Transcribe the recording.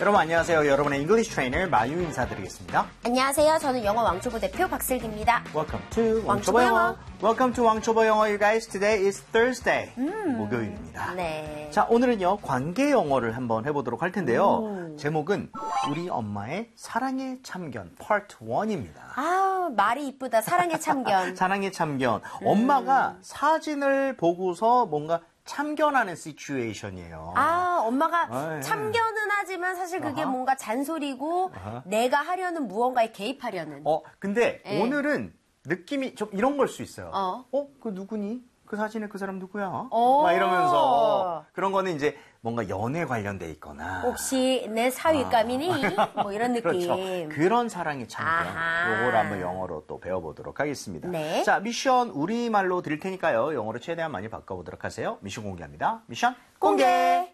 여러분 안녕하세요. 여러분의 English trainer 마유 인사드리겠습니다. 안녕하세요. 저는 영어 왕초보 대표 박슬기입니다. Welcome to 왕초보 영어. Welcome to 왕초보 영어, you guys. Today is Thursday. 목요일입니다. 네. 자, 오늘은요 관계 영어를 한번 해보도록 할 텐데요. 제목은 우리 엄마의 사랑의 참견 Part 1입니다. 아, 말이 이쁘다. 사랑의 참견. 사랑의 참견. 엄마가 사진을 보고서 뭔가 참견하는 시츄에이션이에요. 아, 엄마가 예. 참견은 하지만 사실 그게 아하. 뭔가 잔소리고 내가 하려는 무언가에 개입하려는. 근데 예. 오늘은 느낌이 좀 이런 걸 수 있어요. 그 누구니? 그 사진에 그 사람 누구야? 막 이러면서 그런 거는 이제 뭔가 연애 관련돼 있거나 혹시 내 사윗감이니? 뭐 이런 느낌. 그렇죠. 그런 사랑의 참견. 아하. 요걸 한번 영어로 또 배워보도록 하겠습니다. 네. 자, 미션 우리말로 드릴 테니까요. 영어로 최대한 많이 바꿔보도록 하세요. 미션 공개합니다. 미션 공개!